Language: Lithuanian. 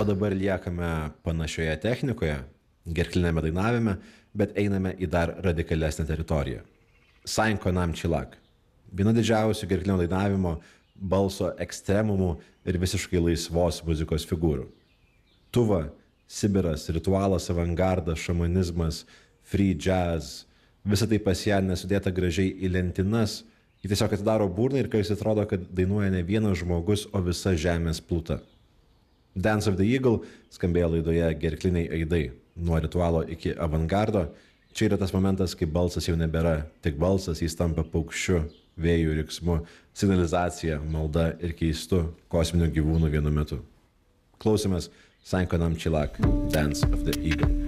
O dabar liekame panašioje technikoje, gerklinėme dainavime, bet einame į dar radikalesnę teritoriją. Sainko Nam Čilak. Viena didžiausių gerklinio dainavimo, balso ekstremumų ir visiškai laisvos muzikos figūrų. Tuva, Sibiras, ritualas, avangardas, šamanizmas, free jazz, visą tai pas ją nesudėta gražiai į lentynas, ji tiesiog atidaro burną ir kartais atrodo, kad dainuoja ne vienas žmogus, o visa žemės pluta. Dance of the Eagle skambėjo laidoje Gerkliniai aidai, nuo ritualo iki avangardo. Čia yra tas momentas, kai balsas jau nebėra tik balsas, jis tampa paukščiu, vėjų, riksmu, signalizacija, malda ir keistu kosminiu gyvūnu vienu metu. Klausomės Sainko Nam Čilak, Dance of the Eagle.